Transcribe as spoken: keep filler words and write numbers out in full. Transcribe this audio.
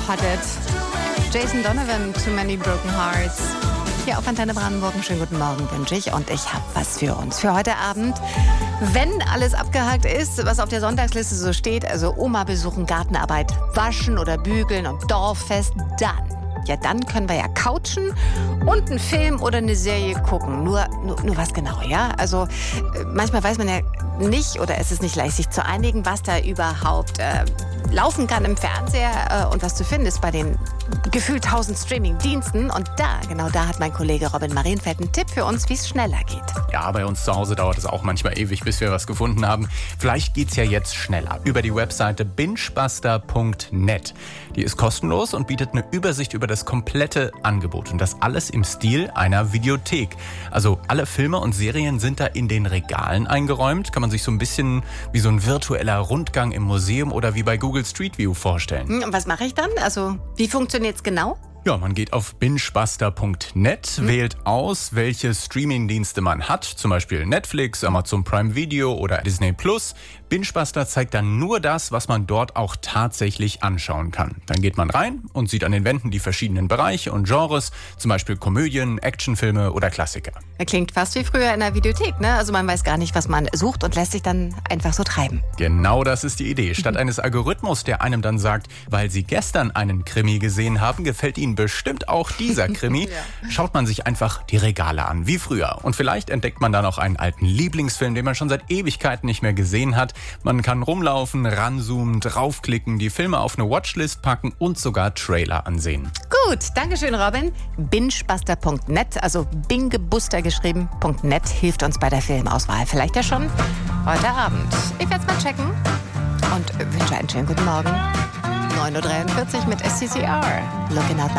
hattet. Jason Donovan, Too Many Broken Hearts. Hier auf Antenne Brandenburg, einen schönen guten Morgen wünsche ich. Und ich habe was für uns für heute Abend. Wenn alles abgehakt ist, was auf der Sonntagsliste so steht, also Oma besuchen, Gartenarbeit, waschen oder bügeln und Dorffest, dann, ja dann können wir ja couchen und einen Film oder eine Serie gucken. Nur, nur, nur was genau, ja? Also manchmal weiß man ja nicht oder es ist nicht leicht, sich zu einigen, was da überhaupt äh, laufen kann im Fernseher äh, und was zu finden ist bei den gefühlt tausend Streaming-Diensten. Und da, genau da hat mein Kollege Robin Marienfeld einen Tipp für uns, wie es schneller geht. Ja, bei uns zu Hause dauert es auch manchmal ewig, bis wir was gefunden haben. Vielleicht geht's ja jetzt schneller. Über die Webseite bingebuster punkt net. Die ist kostenlos und bietet eine Übersicht über das komplette Angebot. Und das alles im Stil einer Videothek. Also alle Filme und Serien sind da in den Regalen eingeräumt. Kann man sich so ein bisschen wie so ein virtueller Rundgang im Museum oder wie bei Google Street View vorstellen. Und was mache ich dann? Also wie funktioniert es genau? Ja, man geht auf bingebuster punkt net, hm. wählt aus, welche Streamingdienste man hat, zum Beispiel Netflix, Amazon Prime Video oder Disney Plus. Bingebuster zeigt dann nur das, was man dort auch tatsächlich anschauen kann. Dann geht man rein und sieht an den Wänden die verschiedenen Bereiche und Genres, zum Beispiel Komödien, Actionfilme oder Klassiker. Er klingt fast wie früher in der Videothek, ne? Also man weiß gar nicht, was man sucht und lässt sich dann einfach so treiben. Genau das ist die Idee. Statt eines Algorithmus, der einem dann sagt, weil Sie gestern einen Krimi gesehen haben, gefällt Ihnen bestimmt auch dieser Krimi, ja. Schaut man sich einfach die Regale an, wie früher. Und vielleicht entdeckt man dann auch einen alten Lieblingsfilm, den man schon seit Ewigkeiten nicht mehr gesehen hat. Man kann rumlaufen, ranzoomen, draufklicken, die Filme auf eine Watchlist packen und sogar Trailer ansehen. Gut, dankeschön Robin. bingebuster punkt net, also Bingebuster geschrieben, .net, hilft uns bei der Filmauswahl. Vielleicht ja schon heute Abend. Ich werde es mal checken und wünsche einen schönen guten Morgen. neun Uhr dreiundvierzig mit S C C R. Looking out my